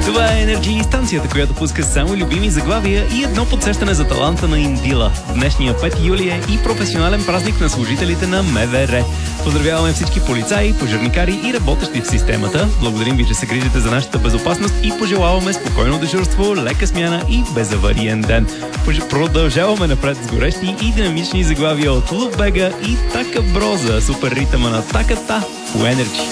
Това е Energy, станцията, която пуска само любими заглавия и едно подсещане за таланта на Индила. Днешния 5 юли е и професионален празник на служителите на МВР. Поздравяваме всички полицаи, пожарникари и работещи в системата. Благодарим ви, че се грижите за нашата безопасност и пожелаваме спокойно дежурство, лека смяна и безавариен ден. Продължаваме напред с горещи и динамични заглавия от Лубега и Така Броза, супер ритъма на Таката по Energy.